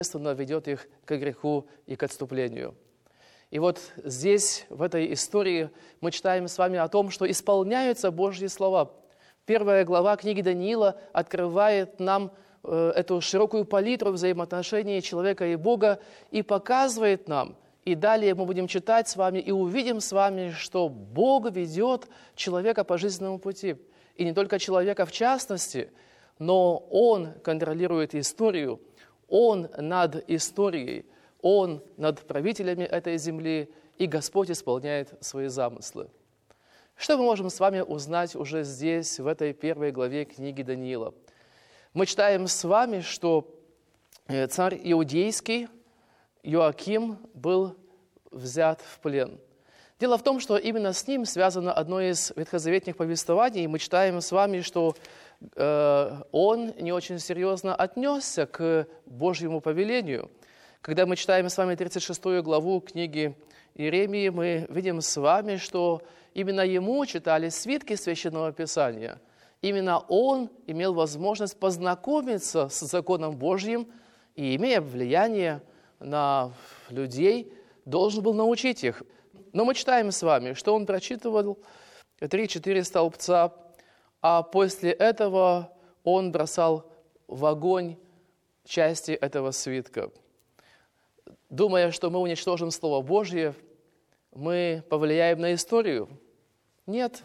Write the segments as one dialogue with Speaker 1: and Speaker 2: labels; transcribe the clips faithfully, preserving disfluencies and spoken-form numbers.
Speaker 1: ведет их к греху и к отступлению. И вот здесь, в этой истории, мы читаем с вами о том, что исполняются Божьи слова. Первая глава книги Даниила открывает нам э, эту широкую палитру взаимоотношений человека и Бога и показывает нам, и далее мы будем читать с вами и увидим с вами, что Бог ведет человека по жизненному пути. И не только человека в частности, но Он контролирует историю, Он над историей, Он над правителями этой земли, и Господь исполняет свои замыслы. Что мы можем с вами узнать уже здесь, в этой первой главе книги Даниила? Мы читаем с вами, что царь иудейский Иоаким был взят в плен. Дело в том, что именно с ним связано одно из ветхозаветных повествований. Мы читаем с вами, что э, он не очень серьезно отнесся к Божьему повелению. Когда мы читаем с вами тридцать шестую главу книги Иеремии, мы видим с вами, что именно ему читали свитки Священного Писания. Именно он имел возможность познакомиться с законом Божьим и, имея влияние на людей, должен был научить их. Но мы читаем с вами, что он прочитывал три-четыре столбца, а после этого он бросал в огонь части этого свитка. Думая, что мы уничтожим Слово Божье, мы повлияем на историю? Нет.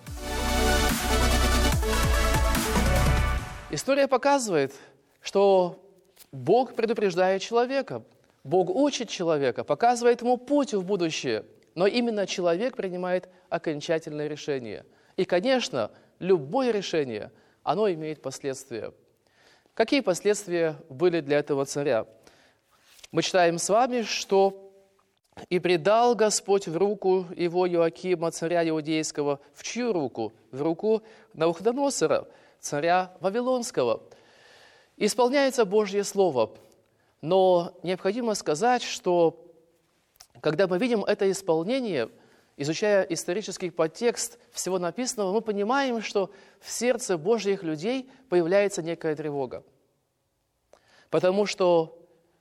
Speaker 1: История показывает, что Бог предупреждает человека, Бог учит человека, показывает ему путь в будущее, но именно человек принимает окончательное решение. И, конечно, любое решение, оно имеет последствия. Какие последствия были для этого царя? Мы читаем с вами, что «И предал Господь в руку его Иоакима, царя иудейского». В чью руку? В руку Навуходоносора, царя Вавилонского. Исполняется Божье Слово. Но необходимо сказать, что когда мы видим это исполнение, изучая исторический подтекст всего написанного, мы понимаем, что в сердце Божьих людей появляется некая тревога. Потому что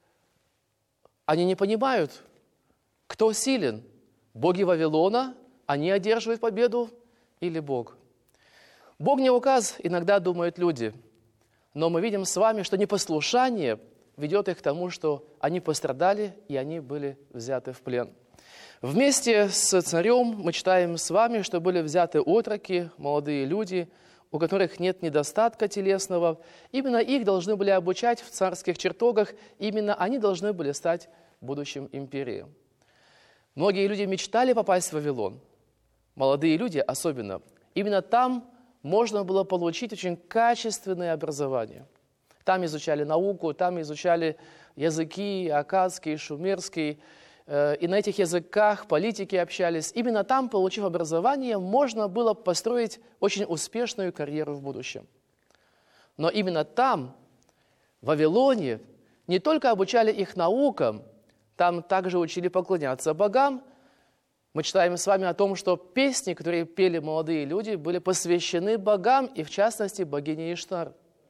Speaker 1: они не понимают, кто силен. Боги Вавилона, они одерживают победу, или Бог? Бог не указ, иногда думают люди. Но мы видим с вами, что непослушание ведет их к тому, что они пострадали, и они были взяты в плен. Вместе с царем мы читаем с вами, что были взяты отроки, молодые люди, у которых нет недостатка телесного. Именно их должны были обучать в царских чертогах, именно они должны были стать будущим империей. Многие люди мечтали попасть в Вавилон, молодые люди особенно. Именно там можно было получить очень качественное образование. Там изучали науку, там изучали языки, аккадский, шумерский. И на этих языках политики общались. Именно там, получив образование, можно было построить очень успешную карьеру в будущем. Но именно там, в Вавилоне, не только обучали их наукам, там также учили поклоняться богам. Мы читаем с вами о том, что песни, которые пели молодые люди, были посвящены богам, и в частности богине Иштар.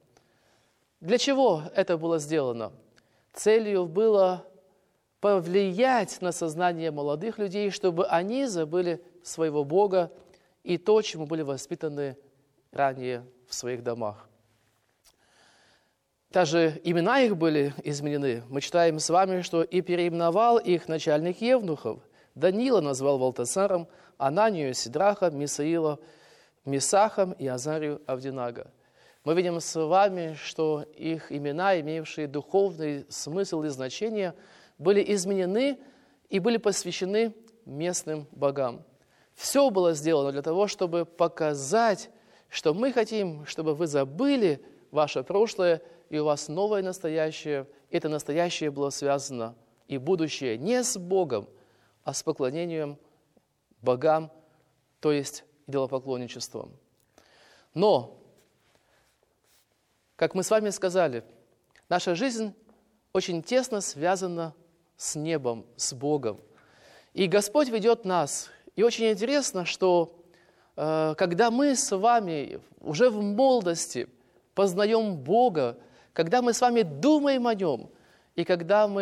Speaker 1: Для чего это было сделано? Целью было повлиять на сознание молодых людей, чтобы они забыли своего Бога и то, чему были воспитаны ранее в своих домах. Также имена их были изменены. Мы читаем с вами, что «и переименовал их начальник евнухов». Даниила назвал Валтасаром, Ананию Сидраха, Мисаила Мисахом и Азарию Авдинага. Мы видим с вами, что их имена, имевшие духовный смысл и значение, были изменены и были посвящены местным богам. Все было сделано для того, чтобы показать, что мы хотим, чтобы вы забыли ваше прошлое, и у вас новое настоящее. Это настоящее было связано и будущее не с Богом, а с поклонением богам, то есть идолопоклонничеством. Но, как мы с вами сказали, наша жизнь очень тесно связана с небом, с Богом. И Господь ведет нас. И очень интересно, что э, когда мы с вами уже в молодости познаем Бога, когда мы с вами думаем о Нем, и когда мы